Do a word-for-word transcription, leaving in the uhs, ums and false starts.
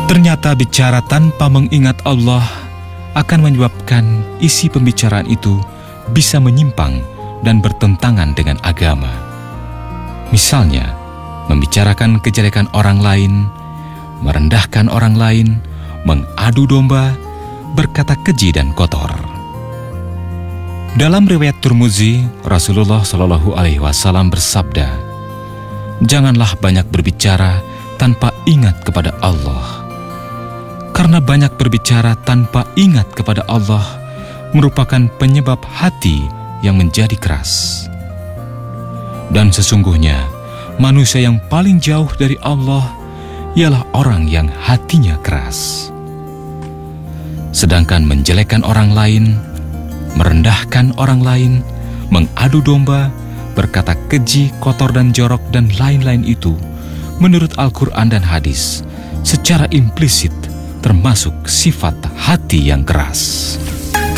Ternyata bicara tanpa mengingat Allah akan menyebabkan isi pembicaraan itu bisa menyimpang dan bertentangan dengan agama. Misalnya, membicarakan kejelekan orang lain, merendahkan orang lain, mengadu domba, berkata keji dan kotor. Dalam riwayat Tirmizi, Rasulullah Shallallahu Alaihi Wasallam bersabda, "Janganlah banyak berbicara tanpa ingat kepada Allah. Karena banyak berbicara tanpa ingat kepada Allah merupakan penyebab hati yang menjadi keras. Dan sesungguhnya, manusia yang paling jauh dari Allah ialah orang yang hatinya keras." Sedangkan menjelekkan orang lain, merendahkan orang lain, mengadu domba, berkata keji, kotor dan jorok, dan lain-lain itu, menurut Al-Quran dan hadis, secara implisit termasuk sifat hati yang keras.